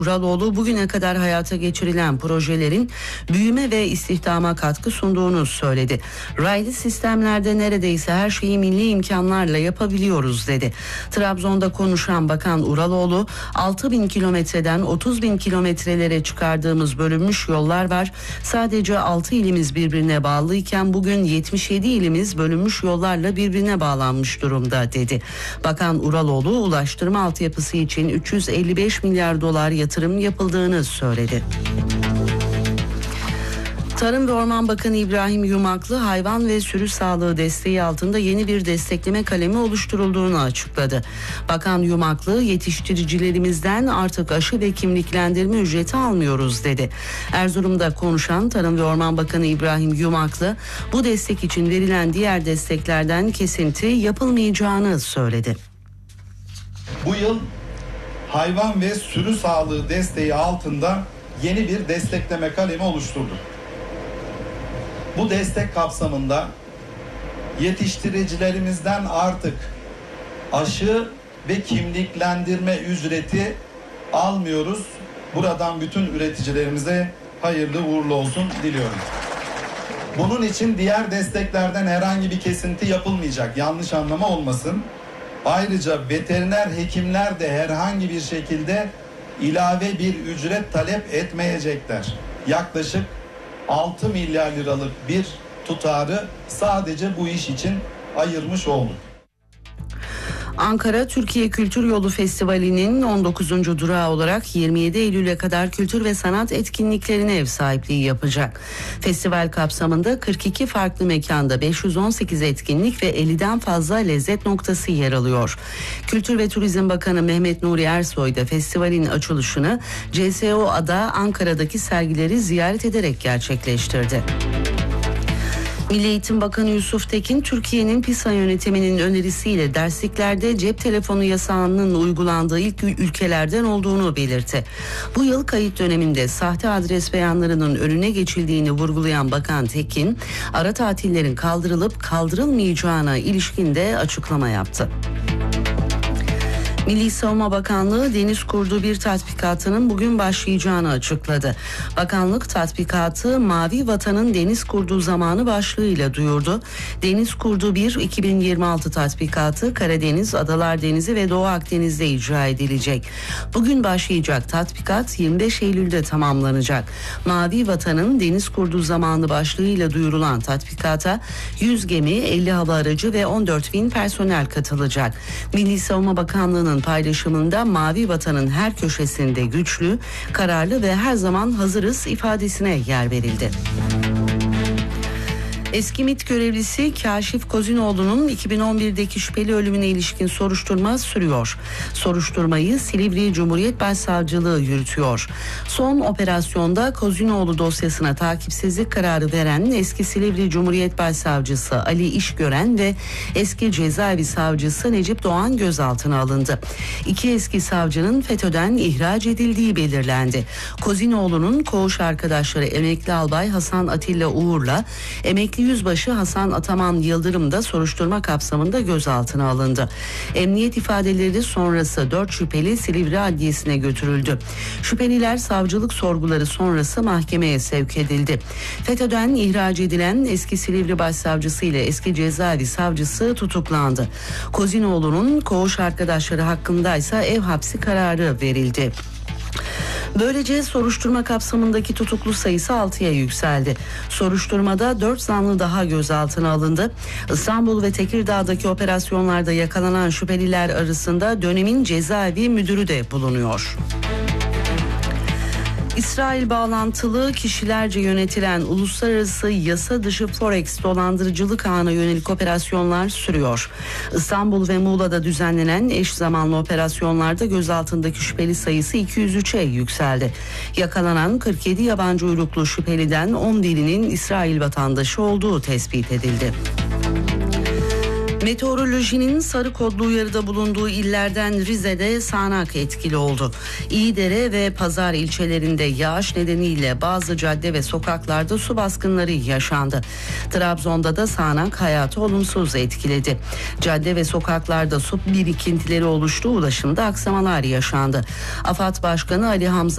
Uraloğlu bugüne kadar hayata geçirilen projelerin büyüme ve istihdama katkı sunduğunu söyledi. Raylı sistemlerde neredeyse her şeyi milli imkanlarla yapabiliyoruz dedi. Trabzon'da konuşan Bakan Uraloğlu, 6.000 kilometreden 30.000 kilometrelere çıkardığımız bölünmüş yollar var. Sadece 6 ilimiz birbirine bağlıyken bugün 77 ilimiz bölünmüş yollarla birbirine bağlanmış durumda dedi. Bakan Uraloğlu, ulaştırma altyapısı için 355 milyar dolar yatırım yapıldığını söyledi. Tarım ve Orman Bakanı İbrahim Yumaklı, hayvan ve sürü sağlığı desteği altında yeni bir destekleme kalemi oluşturulduğunu açıkladı. Bakan Yumaklı, yetiştiricilerimizden artık aşı ve kimliklendirme ücreti almıyoruz dedi. Erzurum'da konuşan Tarım ve Orman Bakanı İbrahim Yumaklı, bu destek için verilen diğer desteklerden kesinti yapılmayacağını söyledi. Bu yıl hayvan ve sürü sağlığı desteği altında yeni bir destekleme kalemi oluşturduk. Bu destek kapsamında yetiştiricilerimizden artık aşı ve kimliklendirme ücreti almıyoruz. Buradan bütün üreticilerimize hayırlı uğurlu olsun diliyorum. Bunun için diğer desteklerden herhangi bir kesinti yapılmayacak. Yanlış anlama olmasın. Ayrıca veteriner hekimler de herhangi bir şekilde ilave bir ücret talep etmeyecekler. Yaklaşık 6 milyar liralık bir tutarı sadece bu iş için ayırmış olduk. Ankara Türkiye Kültür Yolu Festivali'nin 19. durağı olarak 27 Eylül'e kadar kültür ve sanat etkinliklerine ev sahipliği yapacak. Festival kapsamında 42 farklı mekanda 518 etkinlik ve 50'den fazla lezzet noktası yer alıyor. Kültür ve Turizm Bakanı Mehmet Nuri Ersoy da festivalin açılışını CSO'da Ankara'daki sergileri ziyaret ederek gerçekleştirdi. Milli Eğitim Bakanı Yusuf Tekin, Türkiye'nin PISA yönetiminin önerisiyle dersliklerde cep telefonu yasağının uygulandığı ilk ülkelerden olduğunu belirtti. Bu yıl kayıt döneminde sahte adres beyanlarının önüne geçildiğini vurgulayan Bakan Tekin, ara tatillerin kaldırılıp kaldırılmayacağına ilişkin de açıklama yaptı. Milli Savunma Bakanlığı Deniz Kurdu 1 tatbikatının bugün başlayacağını açıkladı. Bakanlık tatbikatı Mavi Vatan'ın Deniz Kurdu zamanı başlığıyla duyurdu. Deniz Kurdu 1 2026 tatbikatı Karadeniz, Adalar Denizi ve Doğu Akdeniz'de icra edilecek. Bugün başlayacak tatbikat 25 Eylül'de tamamlanacak. Mavi Vatan'ın Deniz Kurdu zamanı başlığıyla duyurulan tatbikata 100 gemi, 50 hava aracı ve 14.000 personel katılacak. Milli Savunma Bakanlığı'nın paylaşımında Mavi Vatan'ın her köşesinde güçlü, kararlı ve her zaman hazırız ifadesine yer verildi. Eski MİT görevlisi Kaşif Kozinoğlu'nun 2011'deki şüpheli ölümüne ilişkin soruşturma sürüyor. Soruşturmayı Silivri Cumhuriyet Başsavcılığı yürütüyor. Son operasyonda Kozinoğlu dosyasına takipsizlik kararı veren eski Silivri Cumhuriyet Başsavcısı Ali İşgören ve eski cezaevi savcısı Necip Doğan gözaltına alındı. İki eski savcının FETÖ'den ihraç edildiği belirlendi. Kozinoğlu'nun koğuş arkadaşları emekli albay Hasan Atilla Uğur'la emekli yüzbaşı Hasan Ataman Yıldırım da soruşturma kapsamında gözaltına alındı. Emniyet ifadeleri sonrası 4 şüpheli Silivri Adliyesi'ne götürüldü. Şüpheliler savcılık sorguları sonrası mahkemeye sevk edildi. FETÖ'den ihraç edilen eski Silivri Başsavcısı ile eski cezaevi savcısı tutuklandı. Kozinoğlu'nun koğuş arkadaşları hakkındaysa ev hapsi kararı verildi. Böylece soruşturma kapsamındaki tutuklu sayısı 6'ya yükseldi. Soruşturmada 4 zanlı daha gözaltına alındı. İstanbul ve Tekirdağ'daki operasyonlarda yakalanan şüpheliler arasında dönemin cezaevi müdürü de bulunuyor. İsrail bağlantılı kişilerce yönetilen uluslararası yasa dışı Forex dolandırıcılık ağına yönelik operasyonlar sürüyor. İstanbul ve Muğla'da düzenlenen eş zamanlı operasyonlarda gözaltındaki şüpheli sayısı 203'e yükseldi. Yakalanan 47 yabancı uyruklu şüpheliden 11'inin İsrail vatandaşı olduğu tespit edildi. Meteorolojinin sarı kodlu uyarıda bulunduğu illerden Rize'de sağanak etkili oldu. İyidere ve Pazar ilçelerinde yağış nedeniyle bazı cadde ve sokaklarda su baskınları yaşandı. Trabzon'da da sağanak hayatı olumsuz etkiledi. Cadde ve sokaklarda su birikintileri oluştu, ulaşımda aksamalar yaşandı. AFAD Başkanı Ali Hamza